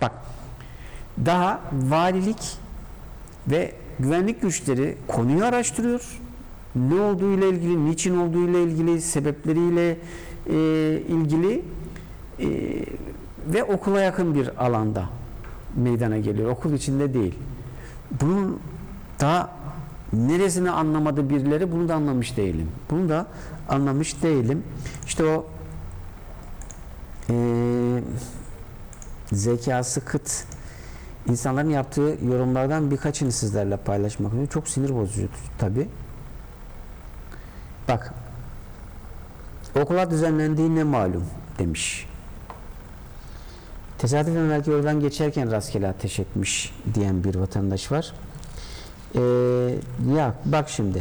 Bak, daha valilik ve güvenlik güçleri konuyu araştırıyor. Ne olduğuyla ilgili, niçin olduğuyla ilgili, sebepleriyle ilgili ve okula yakın bir alanda meydana geliyor. Okul içinde değil. Bunun daha neresini anlamadı birileri, bunu da anlamış değilim. Bunu da anlamış değilim. İşte o zekası kıt insanların yaptığı yorumlardan birkaçını sizlerle paylaşmak istiyorum. Çok sinir bozucu tabii. Bak, okula düzenlendiği ne malum demiş. Tesadüfen belki oradan geçerken rastgele ateş etmiş diyen bir vatandaş var. Ya bak şimdi,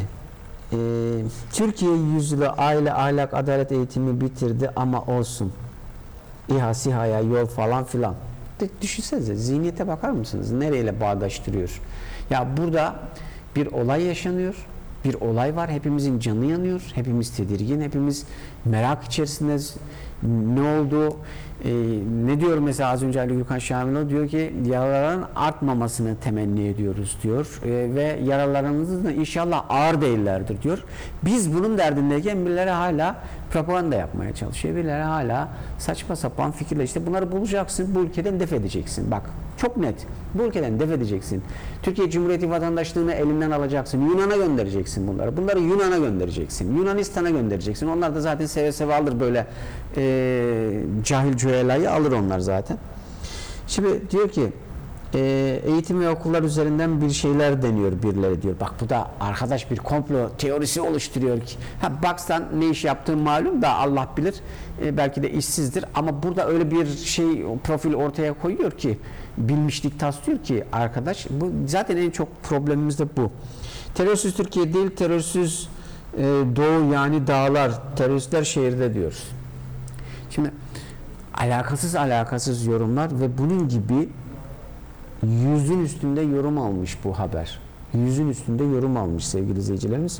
Türkiye yüzyılı aile, ahlak, adalet eğitimi bitirdi ama olsun. İHA, SİHA'ya yol falan filan. Düşünsenize, zihniyete bakar mısınız? Nereyle bağdaştırıyor? Ya burada bir olay yaşanıyor. Bir olay var. Hepimizin canı yanıyor. Hepimiz tedirgin. Hepimiz merak içerisindeyiz. Ne oldu? Ne diyor mesela az önce Ali Gürkan Şamilov diyor ki yaraların artmamasını temenni ediyoruz diyor. Ve yaralarımızın da inşallah ağır değillerdir diyor. Biz bunun derdindeyken birileri hala propaganda yapmaya çalışıyor. Birileri hala saçma sapan fikirle işte bunları bulacaksın, bu ülkeden def edeceksin. Bak, çok net. Bu ülkeden def edeceksin. Türkiye Cumhuriyeti vatandaşlığını elinden alacaksın. Yunan'a göndereceksin bunları. Bunları Yunan'a göndereceksin. Yunanistan'a göndereceksin. Onlar da zaten seve seve alır böyle cahil cühelayı alır onlar zaten. Şimdi diyor ki eğitim ve okullar üzerinden bir şeyler deniyor birileri diyor. Bak, bu da arkadaş bir komplo teorisi oluşturuyor ki. Baksan ne iş yaptığın malum da Allah bilir. Belki de işsizdir ama burada öyle bir şey profil ortaya koyuyor ki bilmişlik taslıyor ki arkadaş. Bu zaten en çok problemimiz de bu. Terörsüz Türkiye değil, terörsüz Doğu yani dağlar, teröristler şehirde diyoruz. Şimdi alakasız yorumlar ve bunun gibi yüzün üstünde yorum almış bu haber. Yüzün üstünde yorum almış sevgili izleyicilerimiz.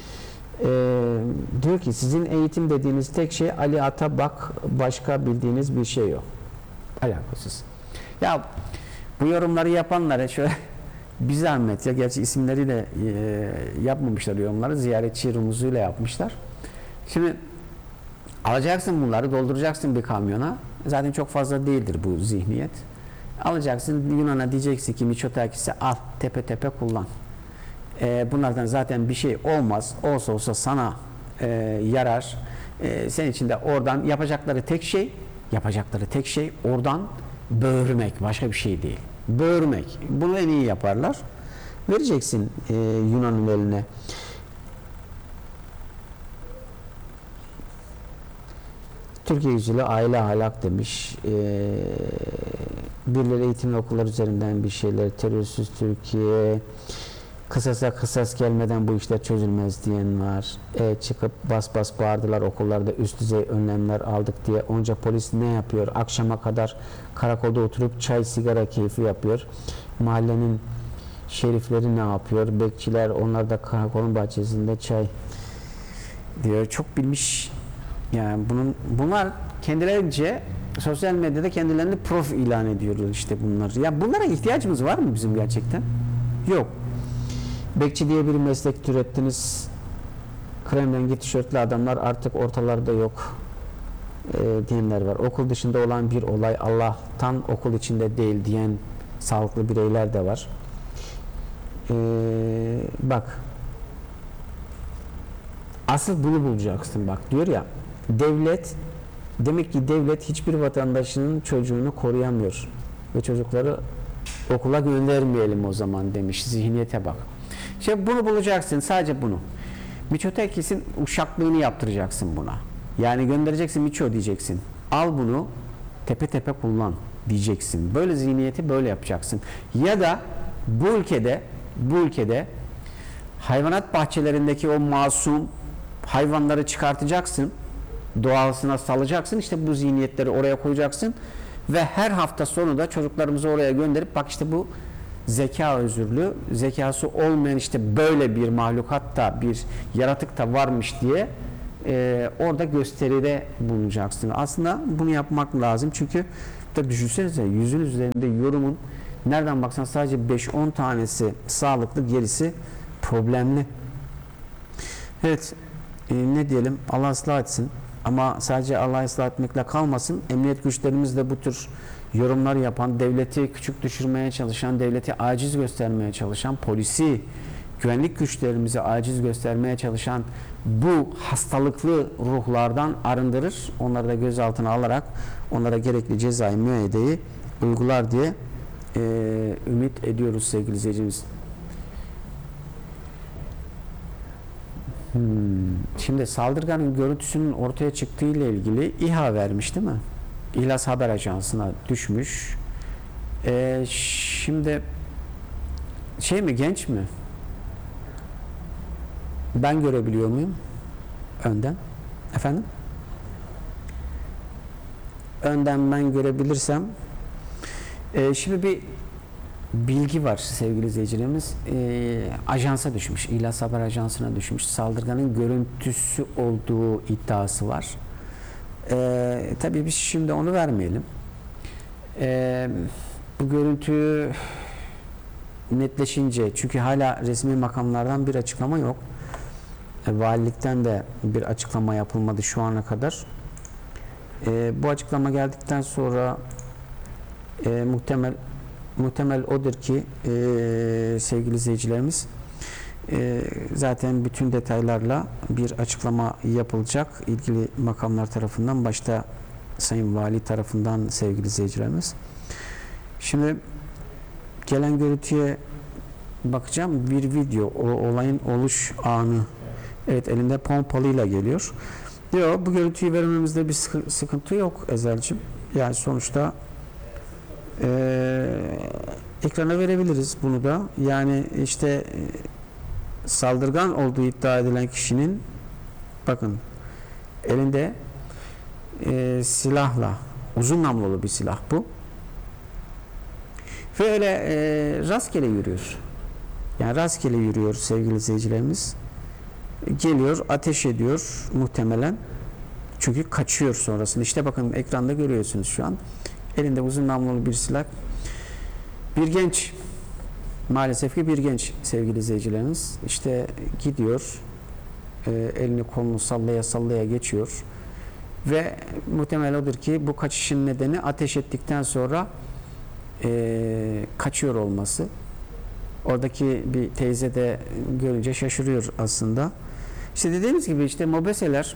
Diyor ki sizin eğitim dediğiniz tek şey Ali Ata, bak başka bildiğiniz bir şey yok. Alakasız. Ya bu yorumları yapanlara şöyle bir zahmet ya, gerçi isimleriyle yapmamışlar yorumları, ziyaretçi rumuzuyla yapmışlar. Şimdi alacaksın bunları, dolduracaksın bir kamyona. Zaten çok fazla değildir bu zihniyet. Alacaksın Yunan'a, diyeceksin ki Miçotakis'e al, tepe tepe kullan. Bunlardan zaten bir şey olmaz. Olsa sana yarar. Senin için de oradan yapacakları tek şey oradan böğürmek. Başka bir şey değil. Böğürmek. Bunu en iyi yaparlar. Vereceksin Yunan'ın eline. Türkiye yüzyılı aile ahlak demiş. Birileri eğitim ve okullar üzerinden bir şeyler, terörsüz Türkiye, kısasa kısas gelmeden bu işler çözülmez diyen var. Çıkıp bas bas bağırdılar okullarda üst düzey önlemler aldık diye. Onca polis ne yapıyor? Akşama kadar karakolda oturup çay sigara keyfi yapıyor. Mahallenin şerifleri ne yapıyor? Bekçiler, onlar da karakolun bahçesinde çay diyor. Çok bilmiş. Yani bunlar kendilerince sosyal medyada kendilerini prof ilan ediyorlar işte bunlar. Ya bunlara ihtiyacımız var mı bizim gerçekten? Yok. Bekçi diye bir meslek türettiniz. Krem rengi tişörtlü adamlar artık ortalarda yok diyenler var. Okul dışında olan bir olay Allah'tan okul içinde değil diyen sağlıklı bireyler de var. Bak, asıl bunu bulacaksın bak, diyor ya, demek ki devlet hiçbir vatandaşının çocuğunu koruyamıyor ve çocukları okula göndermeyelim o zaman demiş. Zihniyete bak. İşte bunu bulacaksın, sadece bunu. Miçotakis'in uşaklığını yaptıracaksın buna. Yani göndereceksin, Miço diyeceksin. Al bunu tepe tepe kullan diyeceksin. Böyle zihniyeti böyle yapacaksın. Ya da bu ülkede hayvanat bahçelerindeki o masum hayvanları çıkartacaksın. Doğasına salacaksın. İşte bu zihniyetleri oraya koyacaksın ve her hafta sonu da çocuklarımızı oraya gönderip bak işte bu zeka özürlü, zekası olmayan işte böyle bir mahlukat da, bir yaratık da varmış diye orada gösteride bulunacaksın. Aslında bunu yapmak lazım çünkü Da düşünsenize 100'ün üzerinde yorumun nereden baksan sadece 5-10 tanesi sağlıklı, gerisi problemli. Evet, ne diyelim, Allah ıslah etsin. Ama sadece Allah ıslah etmekle kalmasın. Emniyet güçlerimiz de bu tür yorumlar yapan, devleti küçük düşürmeye çalışan, devleti aciz göstermeye çalışan, polisi, güvenlik güçlerimizi aciz göstermeye çalışan bu hastalıklı ruhlardan arındırır. Onları da gözaltına alarak onlara gerekli cezai müeyyideyi uygular diye ümit ediyoruz sevgili izleyicimiz. Şimdi saldırganın görüntüsünün ortaya çıktığı ile ilgili İHA vermiş değil mi? İhlas Haber Ajansı'na düşmüş. Şimdi şey mi, genç mi? Ben görebiliyor muyum? Önden. Efendim? Önden ben görebilirsem. Şimdi bir bilgi var sevgili izleyicilerimiz. Ajansa düşmüş. İhlas Haber Ajansı'na düşmüş. Saldırganın görüntüsü olduğu iddiası var. Tabii biz şimdi onu vermeyelim. Bu görüntü netleşince, çünkü hala resmi makamlardan bir açıklama yok. Valilikten de bir açıklama yapılmadı şu ana kadar. Bu açıklama geldikten sonra muhtemel odur ki sevgili izleyicilerimiz, zaten bütün detaylarla bir açıklama yapılacak ilgili makamlar tarafından, başta Sayın Vali tarafından sevgili izleyicilerimiz. Şimdi gelen görüntüye bakacağım. Bir video, o olayın oluş anı. Evet, elinde pompalıyla geliyor. Yok, bu görüntüyü vermemizde bir sıkıntı yok Ezel'cim. Yani sonuçta ekrana verebiliriz bunu da. Yani işte saldırgan olduğu iddia edilen kişinin, bakın, elinde silahla, uzun namlulu bir silah bu. Ve öyle rastgele yürüyor. Yani rastgele yürüyor sevgili izleyicilerimiz. Geliyor, ateş ediyor muhtemelen. Çünkü kaçıyor sonrasında. İşte bakın, ekranda görüyorsunuz şu an. Elinde uzun namlulu bir silah. Bir genç, maalesef ki bir genç sevgili izleyicilerimiz. İşte gidiyor, elini kolunu sallaya sallaya geçiyor. Ve muhtemel odur ki bu kaçışın nedeni ateş ettikten sonra kaçıyor olması. Oradaki bir teyze de görünce şaşırıyor aslında. İşte dediğimiz gibi, işte mobeseler,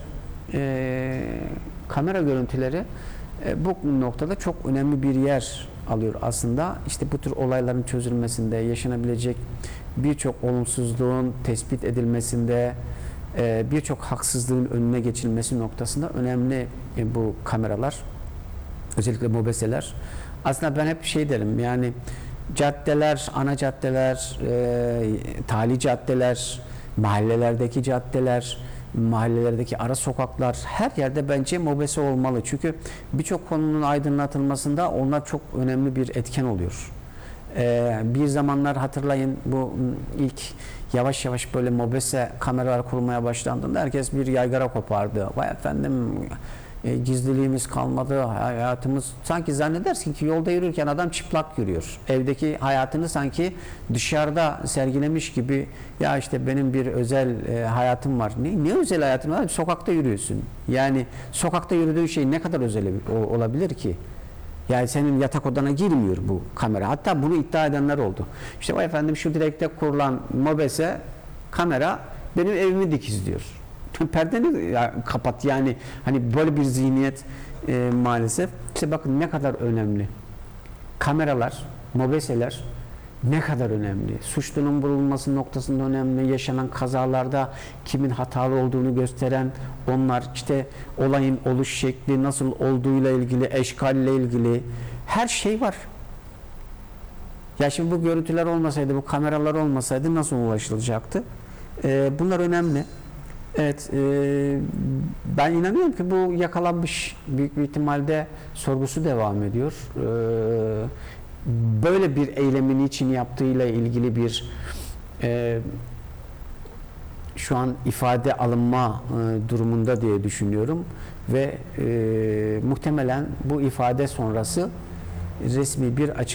kamera görüntüleri bu noktada çok önemli bir yer alıyor aslında. İşte bu tür olayların çözülmesinde, yaşanabilecek birçok olumsuzluğun tespit edilmesinde, birçok haksızlığın önüne geçilmesi noktasında önemli bu kameralar, özellikle mobeseler. Aslında ben hep şey derim, yani caddeler, ana caddeler, tali caddeler, mahallelerdeki caddeler, mahallelerdeki ara sokaklar, her yerde bence mobese olmalı. Çünkü birçok konunun aydınlatılmasında onlar çok önemli bir etken oluyor. Bir zamanlar hatırlayın, bu ilk yavaş yavaş böyle mobese kameralar kurulmaya başlandığında herkes bir yaygara kopardı. Vay efendim, gizliliğimiz kalmadı, hayatımız, sanki zannedersin ki yolda yürürken adam çıplak yürüyor. Evdeki hayatını sanki dışarıda sergilemiş gibi, ya işte benim bir özel hayatım var. Ne özel hayatın var? Sokakta yürüyorsun. Yani sokakta yürüdüğün şey ne kadar özel olabilir ki? Yani senin yatak odana girmiyor bu kamera. Hatta bunu iddia edenler oldu. İşte vay efendim, şu direkte kurulan mobese kamera benim evimi dikizliyor. Perdeni kapat, yani hani böyle bir zihniyet maalesef. İşte bakın ne kadar önemli. Kameralar, mobeseler ne kadar önemli. Suçlunun bulunması noktasında önemli. Yaşanan kazalarda kimin hatalı olduğunu gösteren onlar, işte olayın oluş şekli nasıl olduğuyla ilgili, eşkalle ilgili her şey var. Ya şimdi bu görüntüler olmasaydı, bu kameralar olmasaydı nasıl ulaşılacaktı? Bunlar önemli. Evet, ben inanıyorum ki bu yakalanmış, büyük bir ihtimalle sorgusu devam ediyor. Böyle bir eylemin için yaptığıyla ilgili bir şu an ifade alınma durumunda diye düşünüyorum ve muhtemelen bu ifade sonrası resmi bir